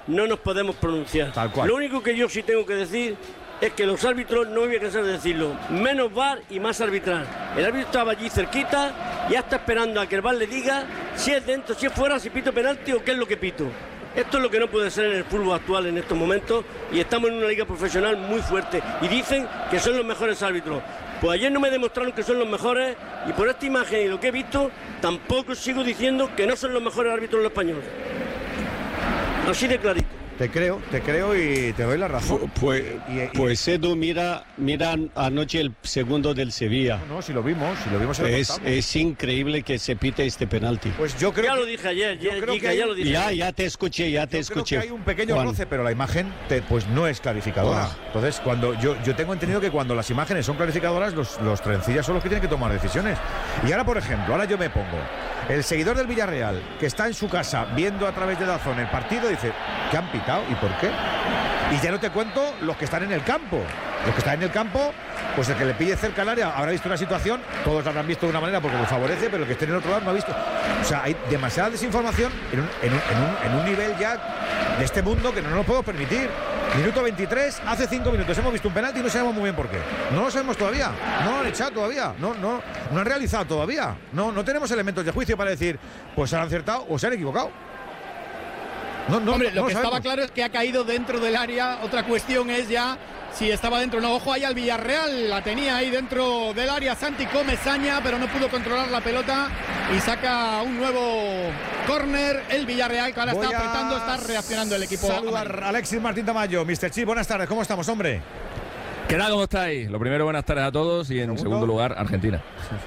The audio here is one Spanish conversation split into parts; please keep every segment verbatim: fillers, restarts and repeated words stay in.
no nos podemos pronunciar. Tal cual. Lo único que yo sí tengo que decir es que los árbitros, no me voy a cansar de decirlo, menos V A R y más arbitrar. El árbitro estaba allí cerquita, ya está esperando a que el V A R le diga si es dentro, si es fuera, si pito penalti o qué es lo que pito. Esto es lo que no puede ser en el fútbol actual en estos momentos, y estamos en una liga profesional muy fuerte y dicen que son los mejores árbitros. Pues ayer no me demostraron que son los mejores, y por esta imagen y lo que he visto tampoco sigo diciendo que no son los mejores árbitros los españoles. Así de clarito. Te creo, te creo y te doy la razón. Pues, Y- y- pues Edu, mira, mira anoche el segundo del Sevilla. No, si lo vimos, si lo vimos en el Es, contamos. es increíble que se pite este penalti. Pues yo creo Ya que, lo dije ayer, yo ya, creo Giga, que ya hay- lo dije. Ya, ya te escuché, ya te yo creo escuché. que hay un pequeño Juan. roce, pero la imagen te, pues no es clarificadora. Buah. Entonces, cuando yo, yo tengo entendido que cuando las imágenes son clarificadoras, los, los trencillas son los que tienen que tomar decisiones. Y ahora, por ejemplo, ahora yo me pongo. El seguidor del Villarreal, que está en su casa viendo a través de DAZN el partido, dice, ¿qué han pitado y por qué? Y ya no te cuento los que están en el campo. Los que están en el campo, pues el que le pille cerca al área habrá visto una situación, todos la habrán visto de una manera porque le favorece, pero el que esté en el otro lado no ha visto. O sea, hay demasiada desinformación en un, en un, en un, en un nivel ya de este mundo que no nos lo podemos permitir. Minuto veintitrés, hace cinco minutos hemos visto un penalti y no sabemos muy bien por qué. No lo sabemos todavía, no lo han echado todavía, no, no, no han realizado todavía. No, no tenemos elementos de juicio para decir, pues se han acertado o se han equivocado. No, no, Hombre, no lo que sabemos. estaba claro es que ha caído dentro del área. Otra cuestión es ya si estaba dentro o no. Ojo ahí al Villarreal, la tenía ahí dentro del área Santi Comesaña, pero no pudo controlar la pelota y saca un nuevo córner el Villarreal, que ahora Voy está a apretando, está reaccionando el equipo. Saludar a Alexis Martín Tamayo, mister Chip, buenas tardes, ¿cómo estamos, hombre? ¿Qué tal? ¿Cómo estáis? Lo primero, buenas tardes a todos y en ¿Segundo? segundo lugar, Argentina.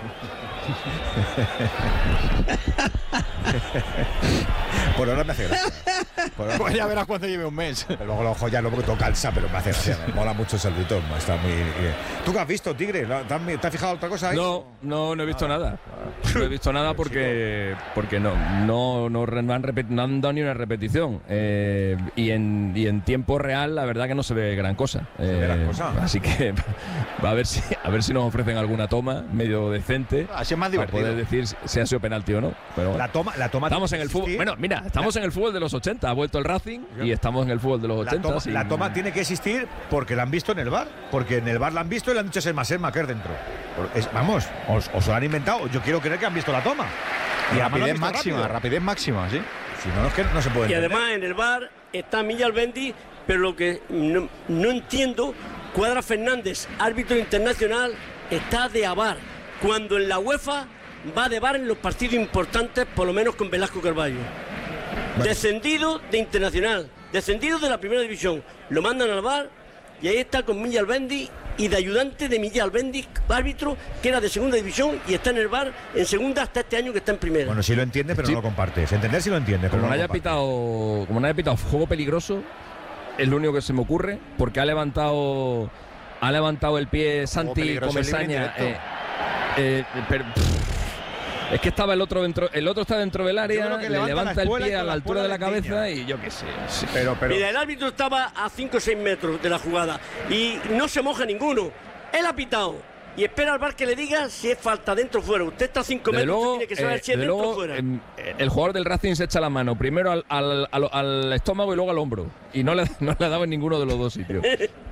Por ahora me hace gracia. Por ahora- Pues ya verás cuando lleve un mes. Pero luego lo ojo ya no porque todo calza, pero me hace gracia. Me mola mucho ese árbitro, está muy bien. ¿Tú qué has visto, Tigre? ¿Te has, te has fijado otra cosa ahí? No, no, no he visto nada. No he visto nada porque porque no no no, re- no han, repet- no han dado ni una repetición. Eh, y en y en tiempo real la verdad que no se ve gran cosa. ve gran cosa. Así que a ver si a ver si nos ofrecen alguna toma medio decente Así es más para divertido. poder decir si ha sido penalti o no. Pero bueno. La toma, la toma Estamos en tiene el que fútbol. existir. Bueno, mira, estamos en el fútbol de los ochenta. Ha vuelto el Racing y estamos en el fútbol de los La ochenta. toma, sin- la toma tiene que existir porque la han visto en el bar. Porque en el bar la han visto y le han dicho es el más el Maquer dentro. Es- vamos, os, os lo han inventado. Yo quiero creer que han visto la toma. Y además lo han rapidez visto máxima, rápido. rapidez máxima, sí. Si no, no es que no se puede Y entender. además en el V A R está Millán Bendi, pero lo que no, no entiendo, Cuadra Fernández, árbitro internacional, está de A V A R, cuando en la UEFA va de V A R en los partidos importantes, por lo menos con Velasco Carballo. Descendido de internacional, descendido de la primera división, lo mandan al V A R y ahí está con Millán Bendi y de ayudante de Millán Bendi, árbitro que era de segunda división y está en el V A R en segunda hasta este año que está en primera. Bueno, sí lo entiende, pero Sí. no lo compartes. Entender si lo entiende, pero Como no no lo haya comparte. pitado, como no haya pitado juego peligroso, es lo único que se me ocurre, porque ha levantado, ha levantado el pie Santi peligroso, libre Comesaña. indirecto. eh, eh, pero, pff, es que estaba el otro dentro, el otro está dentro del Yo área, creo que le levanta levanta la el espuela y pie con a la la altura de la espuela cabeza desliña. y yo qué sé. sí. Pero, pero. Mira, el árbitro estaba a cinco o seis metros de la jugada y no se moja ninguno. Él ha pitado y espera al V A R que le diga si es falta dentro o fuera. Usted está a cinco Desde metros, luego, usted tiene que saber eh, si es desde dentro o luego, fuera. em, eh, el jugador del Racing se echa la mano primero al, al- al- al estómago y luego al hombro. Y no le, no le ha dado en ninguno de los dos sitios.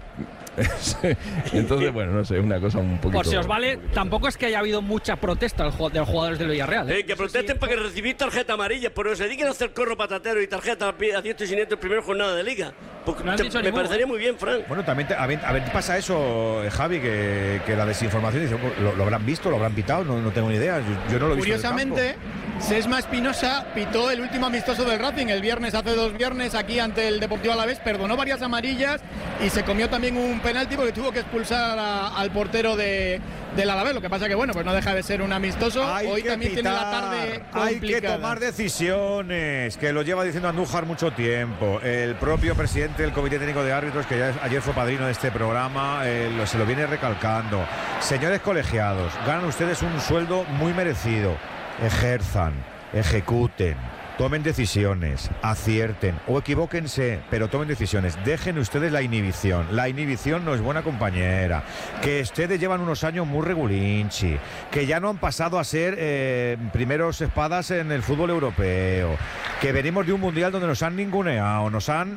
Entonces, bueno, no sé, es una cosa un poquito. Por si os vale, tampoco es que haya habido mucha protesta de los jugadores del Villarreal. ¿eh? Eh, que protesten para que recibir tarjeta amarilla, pero se dediquen a hacer corro patatero y tarjeta a diestro y siniestro en primera jornada de liga. Porque No han te- dicho me ninguno, parecería ¿eh? muy bien, Frank. Bueno, también te- a, ver, a ver, pasa eso, eh, Javi, que, que la desinformación, dice, lo, lo habrán visto, lo habrán pitado, no, no tengo ni idea. Yo, yo no lo he visto. en el Curiosamente, Sesma Espinosa pitó el último amistoso del Racing el viernes, hace dos viernes, aquí ante el Deportivo Alavés, perdonó varias amarillas y se comió también un penalti porque tuvo que expulsar a- al portero de, del Alavés. Lo que pasa que, bueno, pues no deja de ser un amistoso. Hay Hoy que también pitar, tiene la tarde hay complicada. que tomar decisiones, que lo lleva diciendo Andújar mucho tiempo. El propio presidente del Comité Técnico de Árbitros, que ya es- ayer fue padrino de este programa, eh, lo- se lo viene recalcando. Señores colegiados, ganan ustedes un sueldo muy merecido. Ejerzan, ejecuten, tomen decisiones, acierten o equivóquense, pero tomen decisiones. Dejen ustedes la inhibición. La inhibición no es buena compañera. Que ustedes llevan unos años muy regulinchi, que ya no han pasado a ser eh, primeros espadas en el fútbol europeo, que venimos de un mundial donde nos han ninguneado, nos han